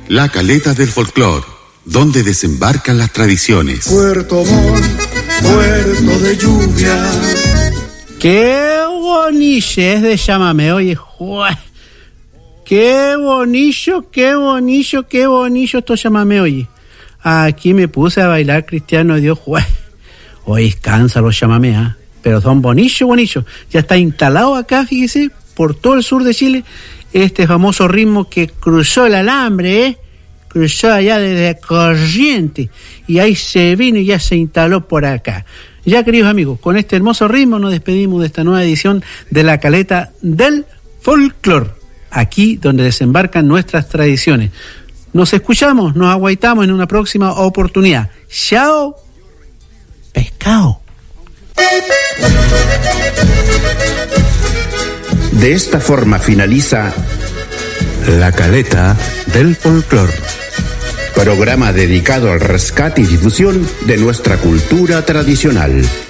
La Caleta del Folclor, donde desembarcan las tradiciones. Puerto Montt, puerto de lluvia. ¡Qué bonillo es de Llámame! Oye, ¡juá! ¡Qué bonillo esto Llámame! Oye, aquí me puse a bailar Cristiano Dios, ¡juá! Oye, cansa los Llámame, ¿ah? Pero son bonillo. Ya está instalado acá, fíjese, por todo el sur de Chile, este famoso ritmo que cruzó el alambre, cruzó allá desde Corrientes, y ahí se vino y ya se instaló por acá. Ya, queridos amigos, con este hermoso ritmo nos despedimos de esta nueva edición de La Caleta del Folclor, aquí donde desembarcan nuestras tradiciones. Nos escuchamos, nos aguaitamos en una próxima oportunidad. ¡Chao, pescado! De esta forma finaliza La Caleta del Folclor, programa dedicado al rescate y difusión de nuestra cultura tradicional.